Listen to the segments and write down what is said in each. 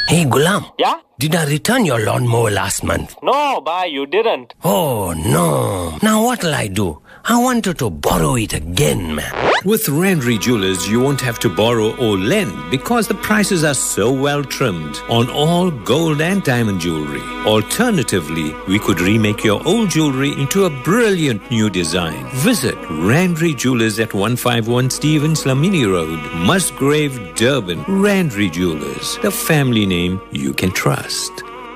Hey, Gulam. Yeah? Did I return your lawnmower last month? No, bhai, you didn't. Oh, no. Now what'll I do? I wanted to borrow it again, man. With Randry Jewelers, you won't have to borrow or lend because the prices are so well trimmed on all gold and diamond jewelry. Alternatively, we could remake your old jewelry into a brilliant new design. Visit Randry Jewelers at 151 Stevens Lamini Road, Musgrave, Durban. Randry Jewelers, the family name you can trust.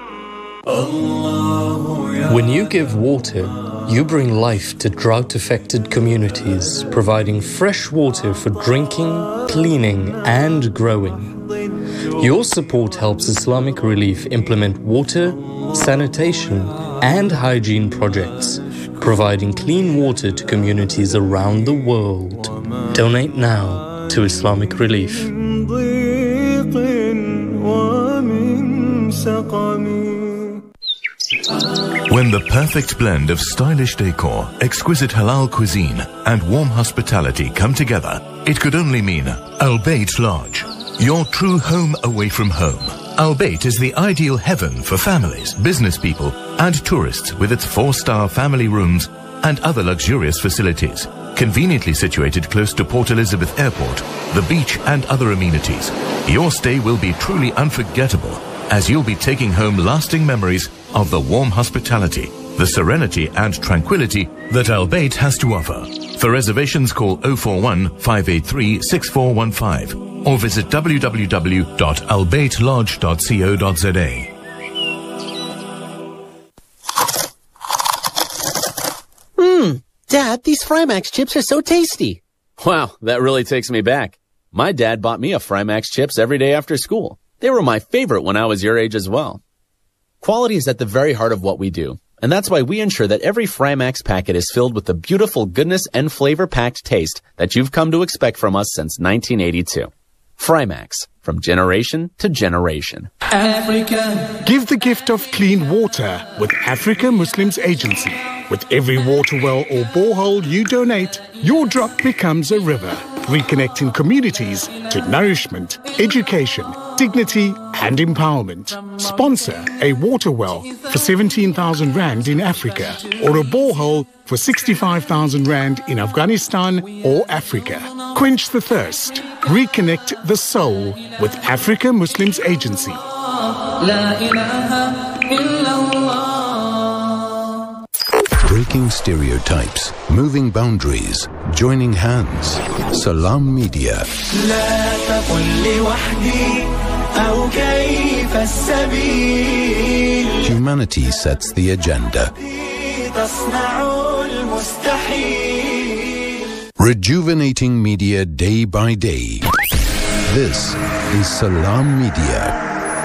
When you give water, you bring life to drought-affected communities, providing fresh water for drinking, cleaning, and growing. Your support helps Islamic Relief implement water, sanitation, and hygiene projects, providing clean water to communities around the world. Donate now to Islamic Relief. When the perfect blend of stylish decor, exquisite halal cuisine, and warm hospitality come together, it could only mean Al Bayt Lodge, your true home away from home. Al Bayt is the ideal heaven for families, business people, and tourists with its 4-star family rooms and other luxurious facilities. Conveniently situated close to Port Elizabeth Airport, the beach, and other amenities, your stay will be truly unforgettable, as you'll be taking home lasting memories of the warm hospitality, the serenity and tranquility that Al Bayt has to offer. For reservations, call 041 583 6415 or visit www.albaytlodge.co.za. Dad, these Frymax chips are so tasty. Wow, that really takes me back. My dad bought me a Frymax chips every day after school. They were my favorite when I was your age as well. Quality is at the very heart of what we do, and that's why we ensure that every Frymax packet is filled with the beautiful goodness and flavor-packed taste that you've come to expect from us since 1982. Frymax, from generation to generation. Africa. Give the gift of clean water with Africa Muslims Agency. With every water well or borehole you donate, your drop becomes a river, reconnecting communities to nourishment, education, dignity and empowerment. Sponsor a water well for 17,000 Rand in Africa or a borehole for 65,000 Rand in Afghanistan or Africa. Quench the thirst. Reconnect the soul with Africa Muslims Agency. Breaking stereotypes, moving boundaries, joining hands. Salam Media. Humanity sets the agenda. Rejuvenating media day by day. This is Salam Media.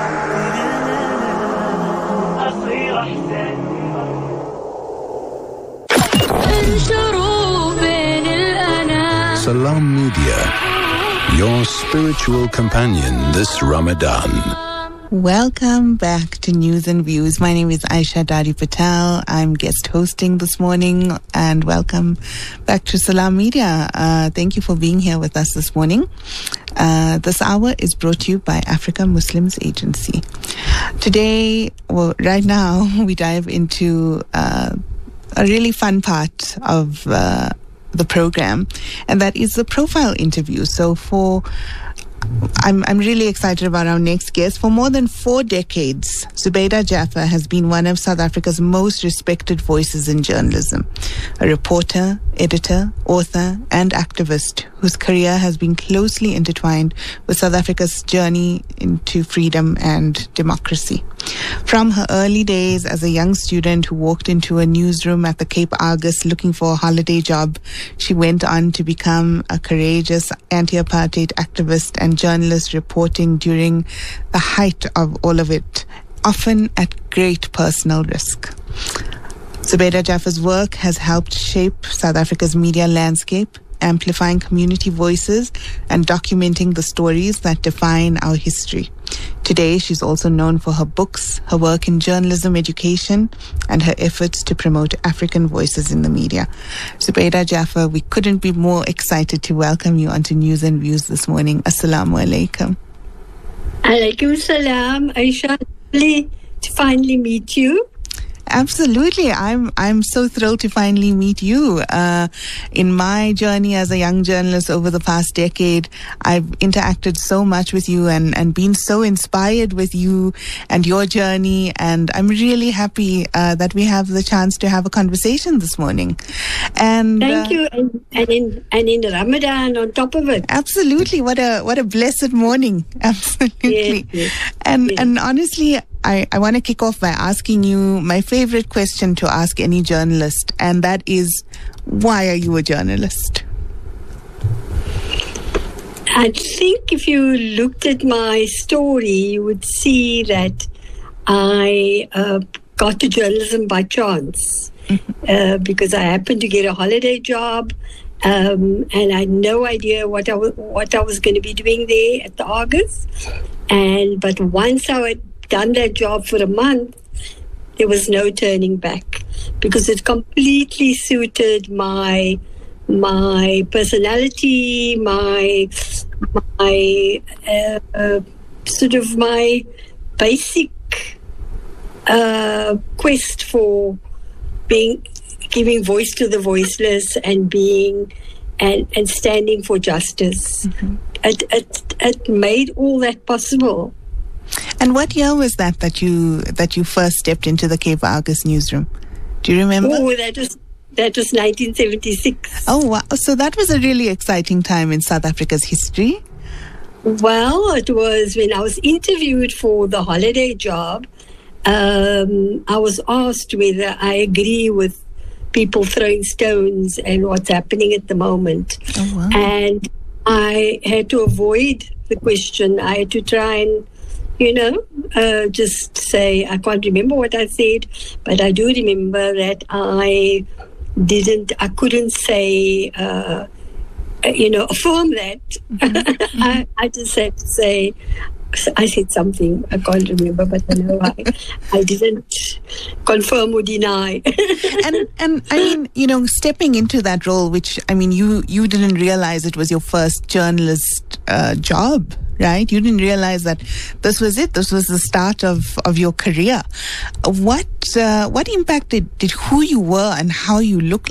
Salam Media, your spiritual companion this Ramadan. Welcome back to News and Views. My name is Aisha Dari Patel. I'm guest hosting this morning, and welcome back to Salam Media. Thank you for being here with us this morning. This hour is brought to you by Africa Muslims Agency. Today, well, right now, we dive into a really fun part of the program, and that is the profile interview. So I'm really excited about our next guest. For more than 4 decades, Zubaida Jaffer has been one of South Africa's most respected voices in journalism. A reporter, editor, author, and activist whose career has been closely intertwined with South Africa's journey into freedom and democracy. From her early days as a young student who walked into a newsroom at the Cape Argus looking for a holiday job, she went on to become a courageous anti-apartheid activist and journalist, reporting during the height of all of it, often at great personal risk. Zubaida Jaffer's work has helped shape South Africa's media landscape, amplifying community voices and documenting the stories that define our history. Today, she's also known for her books, her work in journalism education, and her efforts to promote African voices in the media. Zubaida Jaffer, we couldn't be more excited to welcome you onto News and Views this morning. Assalamu alaikum. Alaikum salam, Aisha. Lovely to finally meet you. Absolutely. I'm so thrilled to finally meet you. In my journey as a young journalist over the past decade, I've interacted so much with you and been so inspired with you and your journey. And I'm really happy that we have the chance to have a conversation this morning. And thank you. And in Ramadan on top of it. Absolutely. What a blessed morning. Absolutely. Yes. And honestly, I want to kick off by asking you my favorite question to ask any journalist, and that is, why are you a journalist? I think if you looked at my story, you would see that I got to journalism by chance because I happened to get a holiday job, and I had no idea what I was going to be doing there at the Argus. But once I had done that job for a month, there was no turning back because it completely suited my personality, my sort of my basic quest for giving voice to the voiceless and being and standing for justice. Mm-hmm. It made all that possible. And what year was that you first stepped into the Cape Argus newsroom? Do you remember? Oh, that was 1976. Oh, wow. So that was a really exciting time in South Africa's history. Well, it was when I was interviewed for the holiday job. I was asked whether I agree with people throwing stones and what's happening at the moment. Oh, wow. And I had to avoid the question. I had to try and just say, I can't remember what I said, but I do remember that I couldn't say, affirm that. Mm-hmm. I just had to say, I said something, I can't remember, but I know I didn't confirm or deny. and I mean, stepping into that role, which, I mean, you didn't realize it was your first journalist job, right? You didn't realize that this was it. This was the start of your career. What impact did who you were and how you looked